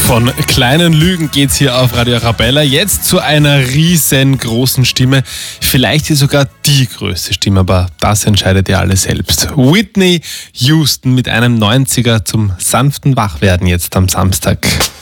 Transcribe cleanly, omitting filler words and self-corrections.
Von kleinen Lügen geht's hier auf Radio Arabella. Jetzt zu einer riesengroßen Stimme. Vielleicht ist sogar die größte Stimme, aber das entscheidet ihr alle selbst. Whitney Houston mit einem 90er zum sanften Wachwerden jetzt am Samstag.